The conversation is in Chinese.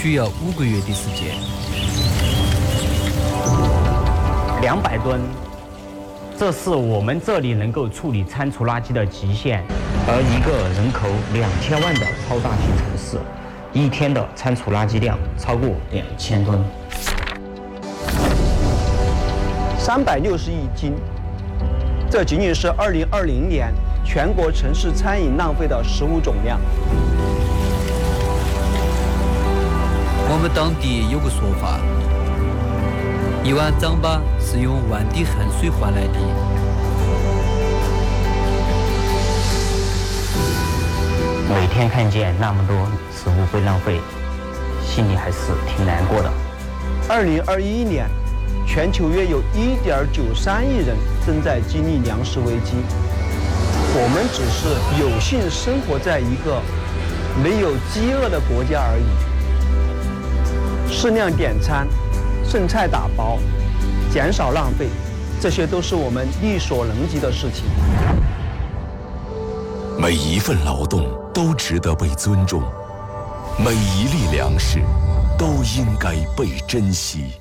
需要5个月的时间。 200吨，这是我们这里能够处理餐厨垃圾的极限。而一个人口2000万的超大型城市，一天的餐厨垃圾量超过2000吨 ，360亿斤。这仅仅是2020年全国城市餐饮浪费的食物总量。 我们当地有个说法，1碗糌粑是用1万滴汗水换来的。 每天看见那么多食物被浪费，心里还是挺难过的。 2021年，全球约有1.93亿人正在经历粮食危机。我们只是有幸生活在一个没有饥饿的国家而已。适量点餐，剩菜打包，减少浪费，这些都是我们力所能及的事情。 每一份劳动都值得被尊重，每一粒粮食都应该被珍惜。